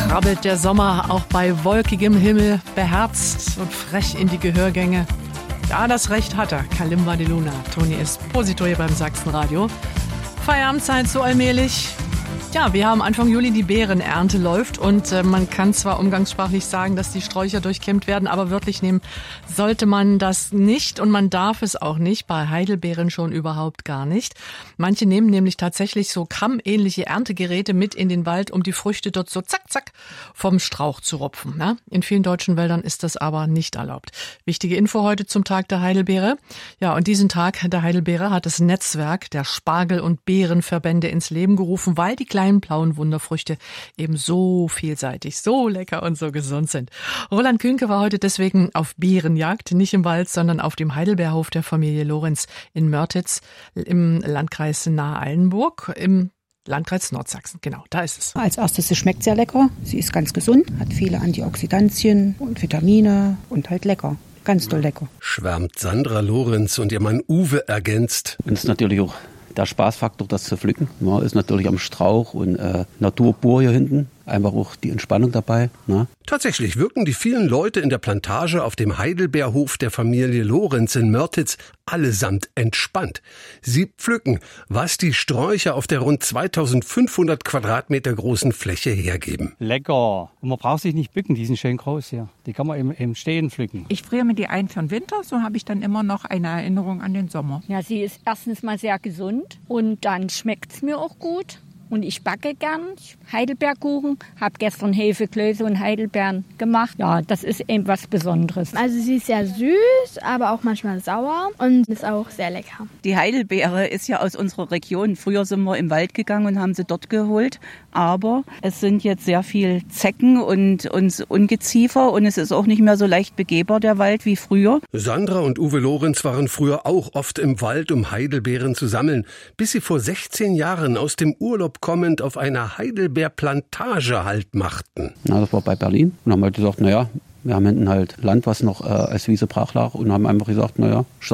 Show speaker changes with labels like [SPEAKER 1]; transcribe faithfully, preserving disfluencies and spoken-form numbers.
[SPEAKER 1] Krabbelt der Sommer auch bei wolkigem Himmel, beherzt und frech in die Gehörgänge. Ja, das Recht hat er, Kalimba de Luna. Toni Esposito hier beim Sachsenradio. Feierabendzeit so allmählich. Ja, wir haben Anfang Juli, die Beerenernte läuft und äh, man kann zwar umgangssprachlich sagen, dass die Sträucher durchkämmt werden, aber wörtlich nehmen sollte man das nicht und man darf es auch nicht, bei Heidelbeeren schon überhaupt gar nicht. Manche nehmen nämlich tatsächlich so kammähnliche Erntegeräte mit in den Wald, um die Früchte dort so zack, zack vom Strauch zu rupfen. Ne? In vielen deutschen Wäldern ist das aber nicht erlaubt. Wichtige Info heute zum Tag der Heidelbeere. Ja, und diesen Tag der Heidelbeere hat das Netzwerk der Spargel- und Beerenverbände ins Leben gerufen, weil die kleinen blauen Wunderfrüchte eben so vielseitig, so lecker und so gesund sind. Roland Kühnke war heute deswegen auf Beerenjagd, nicht im Wald, sondern auf dem Heidelbeerhof der Familie Lorenz in Mörtitz im Landkreis Nahe-Eilenburg im Landkreis Nordsachsen. Genau, da ist es.
[SPEAKER 2] Als erstes, sie schmeckt sehr lecker. Sie ist ganz gesund, hat viele Antioxidantien und Vitamine und halt lecker. Ganz toll lecker.
[SPEAKER 3] Schwärmt Sandra Lorenz und ihr Mann Uwe ergänzt.
[SPEAKER 4] Und es ist natürlich auch der Spaßfaktor, das zu pflücken. Ja, ist natürlich am Strauch und äh, Natur pur hier hinten. Einfach auch die Entspannung dabei. Ne?
[SPEAKER 3] Tatsächlich wirken die vielen Leute in der Plantage auf dem Heidelbeerhof der Familie Lorenz in Mörtitz allesamt entspannt. Sie pflücken, was die Sträucher auf der rund zweitausendfünfhundert Quadratmeter großen Fläche hergeben.
[SPEAKER 5] Lecker. Und man braucht sich nicht bücken, die sind schön groß hier. Die kann man im, im Stehen pflücken.
[SPEAKER 6] Ich friere mir die ein für den Winter, so habe ich dann immer noch eine Erinnerung an den Sommer.
[SPEAKER 7] Ja, sie ist erstens mal sehr gesund und dann schmeckt es mir auch gut. Und ich backe gern Heidelbeerkuchen, habe gestern Hefeklöße und Heidelbeeren gemacht. Ja, das ist eben was Besonderes.
[SPEAKER 8] Also sie ist sehr süß, aber auch manchmal sauer und ist auch sehr lecker.
[SPEAKER 9] Die Heidelbeere ist ja aus unserer Region. Früher sind wir im Wald gegangen und haben sie dort geholt. Aber es sind jetzt sehr viel Zecken und, und Ungeziefer und es ist auch nicht mehr so leicht begehbar, der Wald, wie früher.
[SPEAKER 3] Sandra und Uwe Lorenz waren früher auch oft im Wald, um Heidelbeeren zu sammeln, bis sie vor sechzehn Jahren aus dem Urlaub kommend auf einer Heidelbeerplantage Halt machten.
[SPEAKER 4] Na, das war bei Berlin und haben halt gesagt, naja, wir haben hinten halt Land, was noch äh, als Wiese brach lag und haben einfach gesagt, naja,